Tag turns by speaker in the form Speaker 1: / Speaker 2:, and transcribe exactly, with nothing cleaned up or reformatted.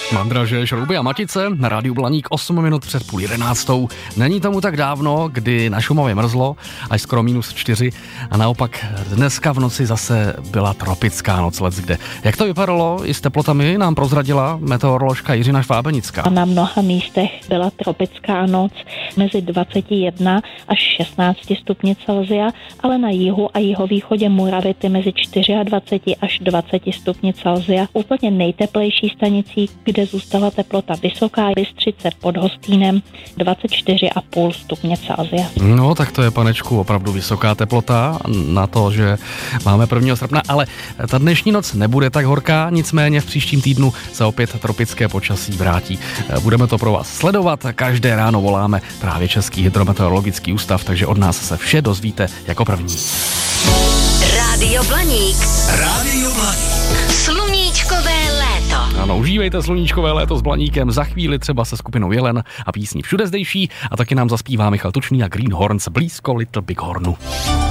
Speaker 1: Mandraže, šrouby a matice na rádiu Blaník osm minut před půl jedenáctou. Není tomu tak dávno, kdy na Šumavě mrzlo až skoro minus čtyři a naopak dneska v noci zase byla tropická noc leckde. Jak to vypadalo i s teplotami, nám prozradila meteoroložka Jiřina Švábenická.
Speaker 2: Na mnoha místech byla tropická noc mezi dvacet jedna až šestnáct stupni Celsia, ale na jihu a jihovýchodě Moravy mezi dvacet čtyři až dvacet stupni Celsia. Úplně nejteplejší stanicí, kde zůstala teplota vysoká, Bystřice pod Hostýnem dvacet čtyři a půl stupně Celsia.
Speaker 1: No, tak to je, panečku, opravdu vysoká teplota na to, že máme prvního srpna, ale ta dnešní noc nebude tak horká, nicméně v příštím týdnu se opět tropické počasí vrátí. Budeme to pro vás sledovat, každé ráno voláme právě Český hydrometeorologický ústav, takže od nás se vše dozvíte jako první.
Speaker 3: Rádio Blaník.
Speaker 4: Rádio Blaník.
Speaker 3: Sluníčkové léto.
Speaker 1: Ano, užívejte sluníčkové léto s Blaníkem, za chvíli třeba se skupinou Jelen a písní Všude zdejší a taky nám zaspívá Michal Tučný a Greenhorns blízko Little Big Hornu.